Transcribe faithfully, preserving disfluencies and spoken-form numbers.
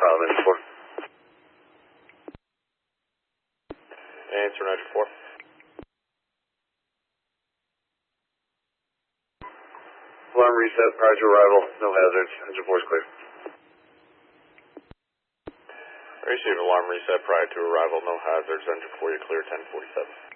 Pilot ninety-four. Answer ninety-four. Alarm reset prior to arrival. No hazards. Engine four is clear. Receive alarm reset prior to arrival. No hazards. Engine four, you clear ten forty-seven.